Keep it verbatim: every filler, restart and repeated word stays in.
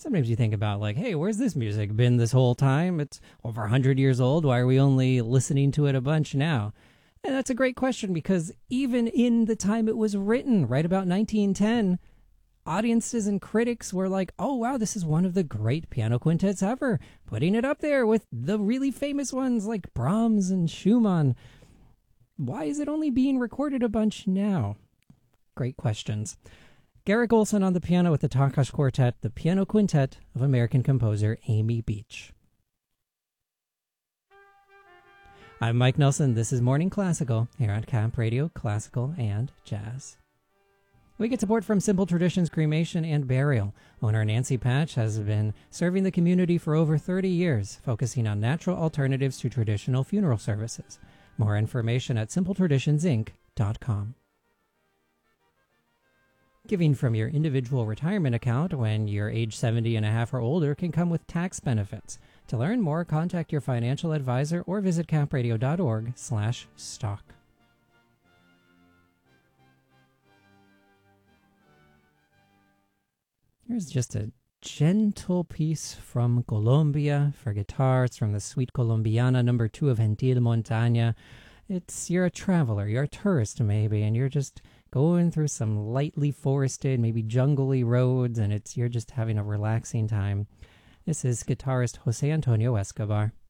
Sometimes you think about, like, hey, where's this music been this whole time? It's over one hundred years old. Why are we only listening to it a bunch now? And that's a great question, because even in the time it was written, right about nineteen ten, audiences and critics were like, oh, wow, this is one of the great piano quintets ever, putting it up there with the really famous ones like Brahms and Schumann. Why is it only being recorded a bunch now? Great questions. Garrick Olson on the piano with the Takash Quartet, the piano quintet of American composer Amy Beach. I'm Mike Nelson. This is Morning Classical here on Camp Radio Classical and Jazz. We get support from Simple Traditions Cremation and Burial. Owner Nancy Patch has been serving the community for over thirty years, focusing on natural alternatives to traditional funeral services. More information at simple traditions inc dot com. Giving from your individual retirement account when you're age seventy and a half or older can come with tax benefits. To learn more, contact your financial advisor or visit campradio dot org slash stock. Here's just a gentle piece from Colombia for guitar. It's from the Suite Colombiana number two of Gentil Montaña. It's, you're a traveler, you're a tourist maybe, and you're just going through some lightly forested, maybe jungly roads, and it's you're just having a relaxing time. This is guitarist Jose Antonio Escobar.